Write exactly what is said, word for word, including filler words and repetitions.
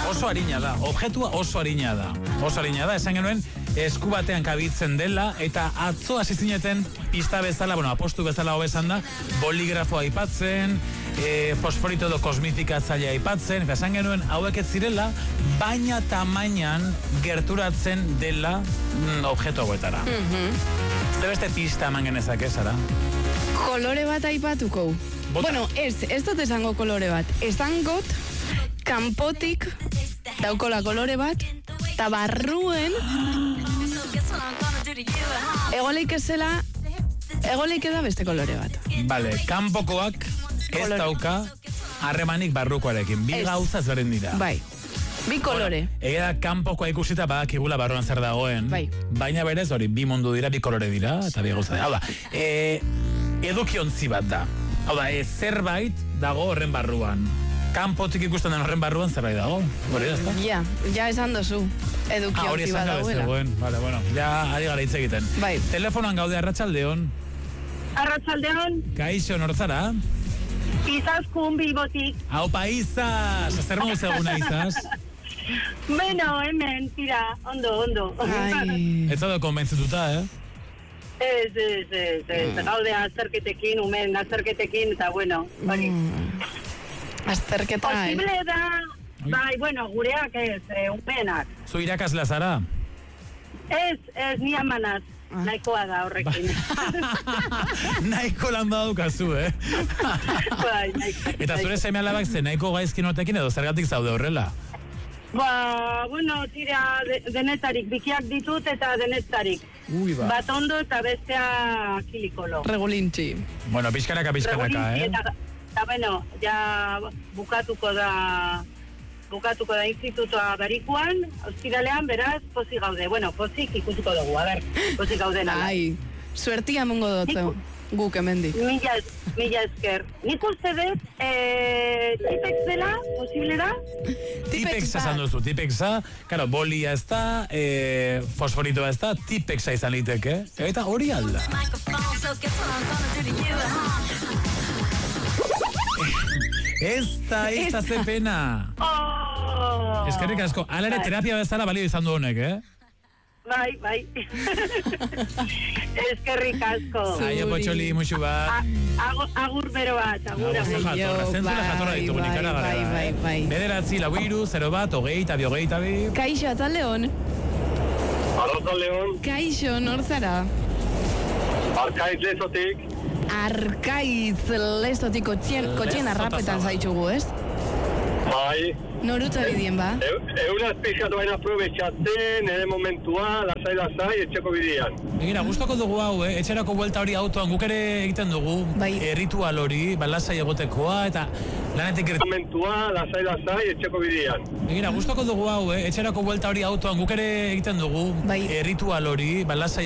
Oso arina da, objektua oso arina da. Oso arina da, esan genuen esku batean kabitzen dela, eta atzo hasi zineten pista bezala, bueno, apostu bezala hobesan da, boligrafoa aipatzen, e, fosforito edo kosmifikatzailea aipatzen, eta esan genuen hauek ez zirela, baina tamainan gerturatzen dela mm, objektu hauetara. Mm-hmm. Zer beste pista eman genezak ezara? Kolore bat aipatuko. Bota. Bueno, ez, ez dut esango kolore bat. Esangot, kanpotik daukola kolore bat, eta barruen egoleik ezela, egoleik eda beste kolore bat. Vale, kanpokoak ez kolore. Dauka harremanik barrukoarekin. Bi gauza ezberdin dira. Bai. Bi kolore. Bueno, ega da kanpokoa ikusita badakigula barruan zer dagoen. Bai. Baina berez hori, bi mundu dira, bi kolore dira, eta bi gauza dira. Hau da, e, edukiontzi bat da. Hau da, e, zerbait dago horren barruan. Kanpotik ikusten den horren barruan zerbait dago. Hori da, ezta? Ja, ja esan dozu. Edukiontzi bat dagoela. Vale, bueno, ja ari gara hitz egiten. Bai. Telefonoan gaude, Arratsaldeon. Arratsaldeon. Kaixo, norzara? Izaskun Bilbotik. Aupa, Izaz! Zer mogu zeguna, Izaz? Bueno, hemen, tira, ondo, ondo. Ai. Ez zaude konbentzituta, eh? Ez, ez, ez, ez. Gaude azterketekin, umen azterketekin, eta bueno, hori. Mm. Azterketa, eh? Posible da, bai, bueno, gureak ez, eh, umenak. Zu irakaslea zara? Ez, ez, ni amanaz. Ah. Nahikoa da horrekin. Nahiko lan badukazu, eh? Bai, nahiko. Eta zure seme alabak ze nahiko gaizkin otekin edo zergatik zaude horrela? Ba, bueno, tira, de, denetarik, bikiak ditut eta denetarik. Ui, ba. Bat ondo eta bestea kilikolo. Regulintzi. Bueno, pixkanaka, pixkanaka, eh? Eta, eta, bueno, ja bukatuko da... bukatuko da institutoa barikuan, ostiralean, beraz, pozik gaude. Bueno, pozik ikusiko dugu, a ber, pozik gauden. Ai, suertia mungo dut, guk emendik. Mila, mila esker. Nik uste dut, eh, tipex dela, posible da? Tipexa esan duzu, tipexa, karo, bolia ez da, eh, fosforitoa ez da, tipexa izan liteke, eta hori alda. Esta, esta ze pena. Oh! Eskerrik asko, ala ere terapia bezala balio izan du honek, eh? Bai, bai. Eskerrik asko. Aio, potxoli, musu bat. Agur, agur bero bat, agur. Agur jatorra, zentzule jatorra ditu bonikara gara. Bai, bai, bai. Bederatzi, lau iru, zero bat, hogei, tabi, hogei, tabi. Kaixo, atzaldeon. Arratsaldeon. Kaixo, nor zara? Arkaiz Lezotik. Arkaiz Lezotik kotxien, kotxien arrapetan zaitxugu, ez? Bai. Norutza bidien, ba? E, Eunaz pixatu baina aprobetxatzen, ere momentua, lasai, lasai, etxeko bidean. Egira, gustoko dugu hau, eh? Etxerako buelta hori autoan, guk ere egiten dugu, bai. E, ritual hori, balasai egotekoa, eta lanetik... Momentua, lasai, lasai, etxeko bidean. Egira, gustoko dugu hau, eh? Etxerako buelta hori autoan, guk ere egiten dugu, bai. E, ritual hori, balasai